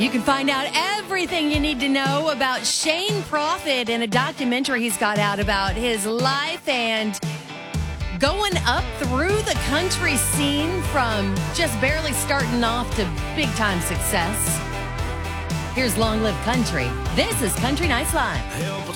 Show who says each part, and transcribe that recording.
Speaker 1: You can find out everything you need to know about Shane Prophet in a documentary he's got out about his life and going up through the country scene from just barely starting off to big-time success. Here's Long Live Country. This is Country Nights Live.